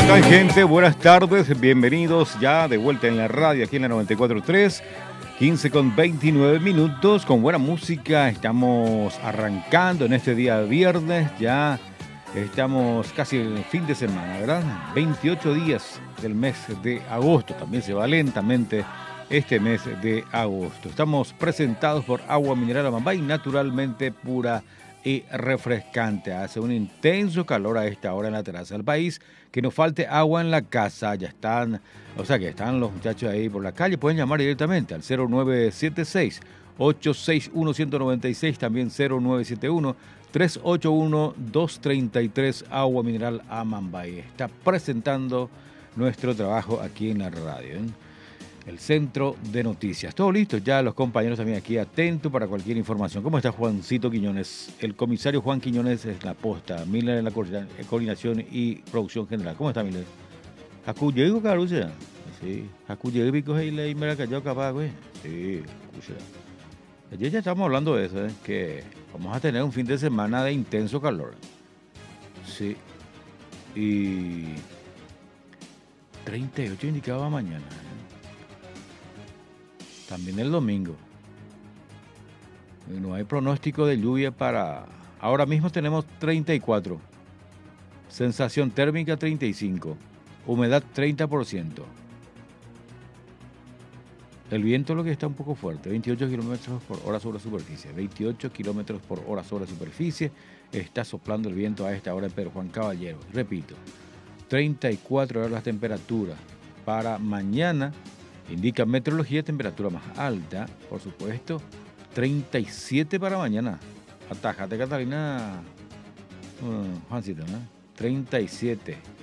están, gente? Buenas tardes, bienvenidos ya de vuelta en la radio, aquí en la 94.3, 15:29, con buena música. Estamos arrancando en este día viernes, ya estamos casi en el fin de semana, ¿verdad? 28 días del mes de agosto, también se va lentamente este mes de agosto. Estamos presentados por Agua Mineral Amambay, naturalmente pura y refrescante. Hace un intenso calor a esta hora en la terraza del país. Que nos falte agua en la casa. Ya están, que están los muchachos ahí por la calle. Pueden llamar directamente al 0976-861-196, también 0971-381-233. Agua Mineral Amambay está presentando nuestro trabajo aquí en la radio, ¿eh? El Centro de Noticias. Todo listo, ya los compañeros también aquí atentos para cualquier información. ¿Cómo está Juancito Quiñones? El comisario Juan Quiñones es la posta, Miller en la coordinación y producción general. ¿Cómo está, Miller? ¿Jacuyeco, Carucha? Sí. ¿Jacuyeco y le me la cayó capaz, güey? Sí, escucha. Ayer ya estamos hablando de eso, ¿eh? Que vamos a tener un fin de semana de intenso calor. Sí. Y 38 indicaba mañana. También el domingo. No hay pronóstico de lluvia para... Ahora mismo tenemos 34. Sensación térmica 35. Humedad 30%. El viento lo que está un poco fuerte. 28 kilómetros por hora sobre la superficie. 28 kilómetros por hora sobre la superficie. Está soplando el viento a esta hora en Pedro Juan Caballero. Repito, 34 horas las temperaturas. Para mañana... Indica meteorología, temperatura más alta, por supuesto, 37 para mañana. Atájate, Catalina, Juancito, ¿no? 37.